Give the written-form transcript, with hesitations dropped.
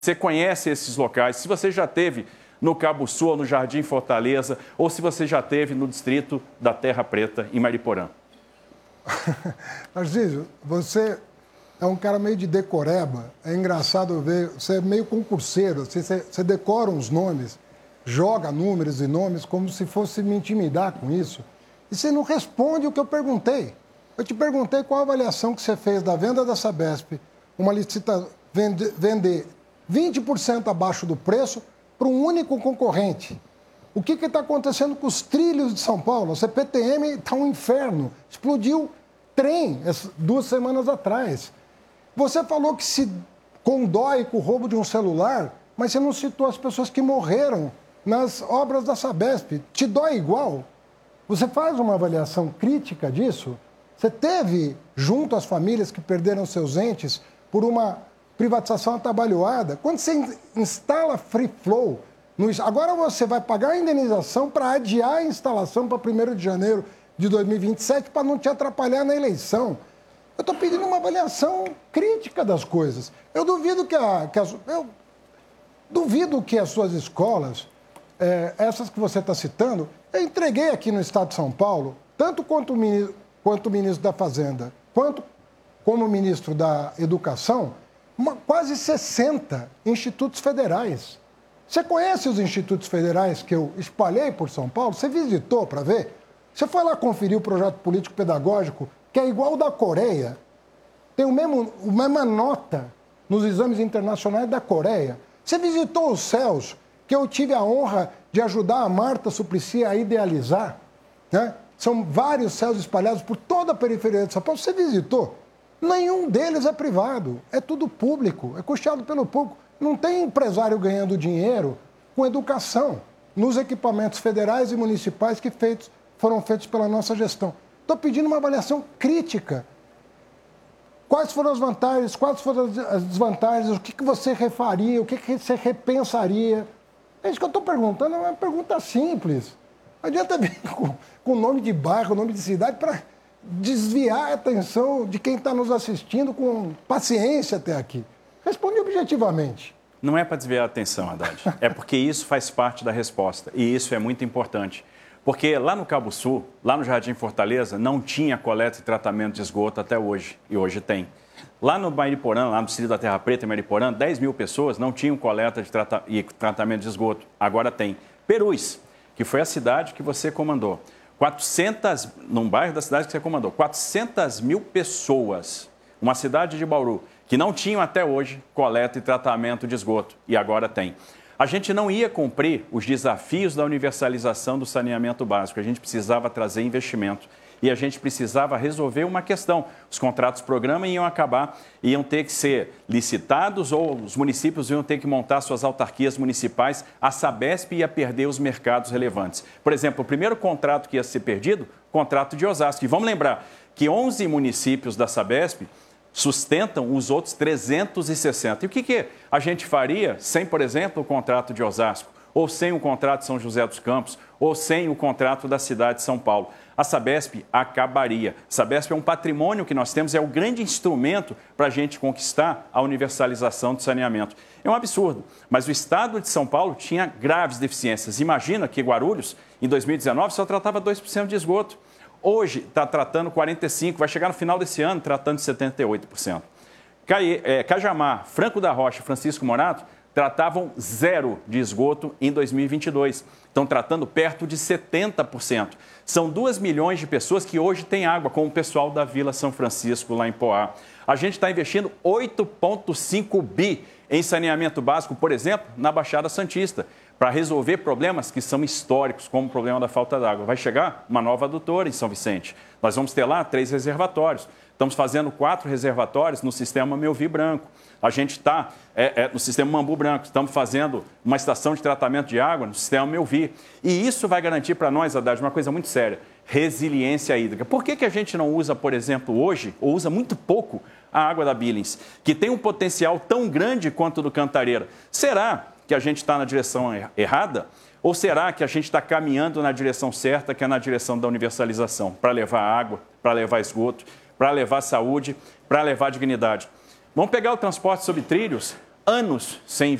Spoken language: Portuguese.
Você conhece esses locais, se você já esteve no Cabo Sul ou no Jardim Fortaleza, ou se você já esteve no distrito da Terra Preta, em Mariporã. Tarcísio, você é um cara meio de decoreba, é engraçado ver, você é meio concurseiro, você decora uns nomes, joga números e nomes como se fosse me intimidar com isso, e você não responde o que eu perguntei. Eu te perguntei qual a avaliação que você fez da venda da Sabesp, uma licitação, vender 20% abaixo do preço para um único concorrente. O que está acontecendo com os trilhos de São Paulo? A CPTM está um inferno. Explodiu trem 2 semanas atrás. Você falou que se condói com o roubo de um celular, mas você não citou as pessoas que morreram nas obras da Sabesp. Te dói igual? Você faz uma avaliação crítica disso? Você teve junto às famílias que perderam seus entes por uma privatização atabalhoada? Quando você instala Free Flow, agora você vai pagar a indenização para adiar a instalação para 1º de janeiro de 2027 para não te atrapalhar na eleição. Eu estou pedindo uma avaliação crítica das coisas. Eu duvido que as suas escolas, essas que você está citando, eu entreguei aqui no Estado de São Paulo, tanto quanto o ministro da Fazenda, quanto como ministro da Educação, quase 60 institutos federais. Você conhece os institutos federais que eu espalhei por São Paulo? Você visitou para ver? Você foi lá conferir o projeto político-pedagógico, que é igual ao da Coreia? Tem a mesma nota nos exames internacionais da Coreia. Você visitou os céus, que eu tive a honra de ajudar a Marta Suplicy a idealizar, né? São vários céus espalhados por toda a periferia de São Paulo. Você visitou? Nenhum deles é privado, é tudo público, é custeado pelo público. Não tem empresário ganhando dinheiro com educação nos equipamentos federais e municipais que foram feitos pela nossa gestão. Estou pedindo uma avaliação crítica. Quais foram as vantagens, quais foram as desvantagens, o que você refaria, o que você repensaria? É isso que eu estou perguntando, é uma pergunta simples. Não adianta vir com nome de bairro, nome de cidade para desviar a atenção de quem está nos assistindo com paciência até aqui. Responde objetivamente. Não é para desviar a atenção, Haddad. É porque isso faz parte da resposta. E isso é muito importante. Porque lá no Cabo Sul, lá no Jardim Fortaleza, não tinha coleta e tratamento de esgoto até hoje. E hoje tem. Lá no Mariporã, lá no distrito da Terra Preta, em Mariporã, 10 mil pessoas não tinham coleta e tratamento de esgoto. Agora tem. Perus, que foi a cidade que você comandou. Num bairro da cidade que você comandou, 400 mil pessoas, uma cidade de Bauru, que não tinham até hoje coleta e tratamento de esgoto, e agora tem. A gente não ia cumprir os desafios da universalização do saneamento básico, a gente precisava trazer investimento e a gente precisava resolver uma questão. Os contratos programa iam ter que ser licitados ou os municípios iam ter que montar suas autarquias municipais, a Sabesp ia perder os mercados relevantes. Por exemplo, o primeiro contrato que ia ser perdido, contrato de Osasco. E vamos lembrar que 11 municípios da Sabesp sustentam os outros 360. E o que a gente faria sem, por exemplo, o contrato de Osasco, ou sem o contrato de São José dos Campos, ou sem o contrato da cidade de São Paulo? A Sabesp acabaria. A Sabesp é um patrimônio que nós temos, é o grande instrumento para a gente conquistar a universalização do saneamento. É um absurdo, mas o Estado de São Paulo tinha graves deficiências. Imagina que Guarulhos, em 2019, só tratava 2% de esgoto. Hoje está tratando 45%, vai chegar no final desse ano tratando de 78%. Cajamar, Franco da Rocha e Francisco Morato tratavam 0 de esgoto em 2022. Estão tratando perto de 70%. São 2 milhões de pessoas que hoje têm água, como o pessoal da Vila São Francisco, lá em Poá. A gente está investindo 8,5 bi em saneamento básico, por exemplo, na Baixada Santista, para resolver problemas que são históricos, como o problema da falta d'água. Vai chegar uma nova adutora em São Vicente. Nós vamos ter lá 3 reservatórios. Estamos fazendo 4 reservatórios no sistema Melvi Branco. A gente está no sistema Mambu Branco. Estamos fazendo uma estação de tratamento de água no sistema Melvi. E isso vai garantir para nós, Haddad, uma coisa muito séria: resiliência hídrica. Por que a gente não usa, por exemplo, hoje, ou usa muito pouco, a água da Billings, que tem um potencial tão grande quanto do Cantareira? Será que a gente está na direção errada? Ou será que a gente está caminhando na direção certa, que é na direção da universalização, para levar água, para levar esgoto, para levar saúde, para levar dignidade? Vamos pegar o transporte sobre trilhos. anos sem